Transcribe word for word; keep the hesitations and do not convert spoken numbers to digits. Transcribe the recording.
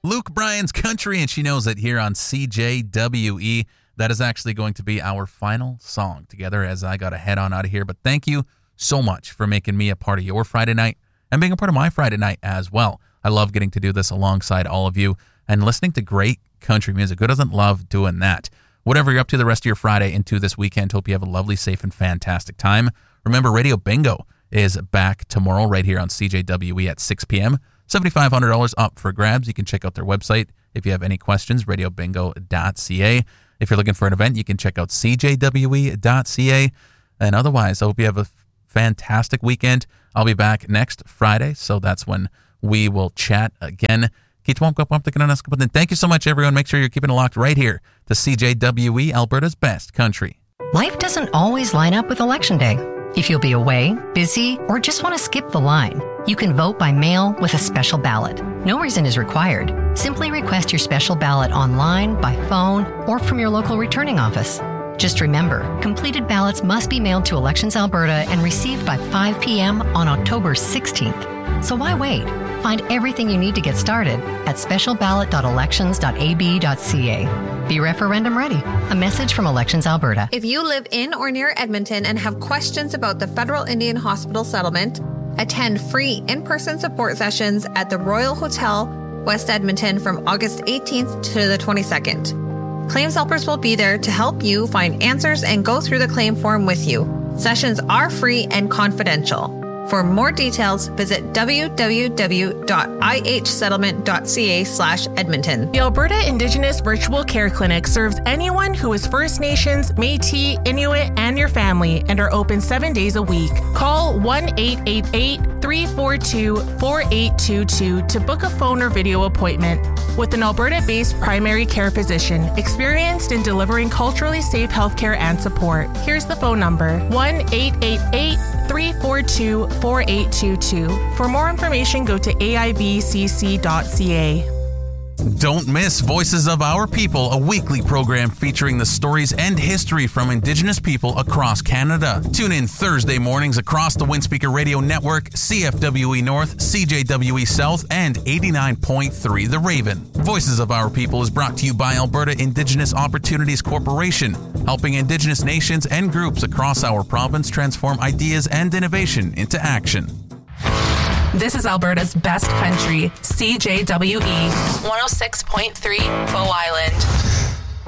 Luke Bryan's Country, and she knows it here on C J W E. That is actually going to be our final song together as I got to head on out of here. But thank you so much for making me a part of your Friday night and being a part of my Friday night as well. I love getting to do this alongside all of you and listening to great country music. Who doesn't love doing that? Whatever you're up to the rest of your Friday into this weekend, hope you have a lovely, safe, and fantastic time. Remember, Radio Bingo is back tomorrow right here on C J W E at six p.m. seven thousand five hundred dollars up for grabs. You can check out their website if you have any questions, radio bingo dot c a. If you're looking for an event, you can check out c j w e dot c a. And otherwise, I hope you have a fantastic weekend. I'll be back next Friday, so that's when we will chat again. Thank you so much, everyone. Make sure you're keeping it locked right here to C J W E, Alberta's best country. Life doesn't always line up with Election Day. If you'll be away, busy, or just want to skip the line, you can vote by mail with a special ballot. No reason is required. Simply request your special ballot online, by phone, or from your local returning office. Just remember, completed ballots must be mailed to Elections Alberta and received by five p.m. on October sixteenth. So why wait? Find everything you need to get started at special ballot dot elections dot a b dot c a. Be referendum ready. A message from Elections Alberta. If you live in or near Edmonton and have questions about the Federal Indian Hospital settlement, attend free in-person support sessions at the Royal Hotel, West Edmonton from August eighteenth to the twenty-second. Claims helpers will be there to help you find answers and go through the claim form with you. Sessions are free and confidential. For more details, visit w w w dot i h settlement dot c a slash Edmonton. The Alberta Indigenous Virtual Care Clinic serves anyone who is First Nations, Métis, Inuit, and your family and are open seven days a week. Call one eight eight eight, three four two, four eight two two to book a phone or video appointment with an Alberta-based primary care physician experienced in delivering culturally safe healthcare and support. Here's the phone number, one eight eight eight, three four two, four eight two two. For more information, go to a i v c c dot c a. Don't miss Voices of Our People, a weekly program featuring the stories and history from Indigenous people across Canada. Tune in Thursday mornings across the Windspeaker Radio Network, C F W E North, C J W E South, and eighty-nine point three The Raven. Voices of Our People is brought to you by Alberta Indigenous Opportunities Corporation, helping Indigenous nations and groups across our province transform ideas and innovation into action. This is Alberta's best country, C J W E one oh six point three Bow Island.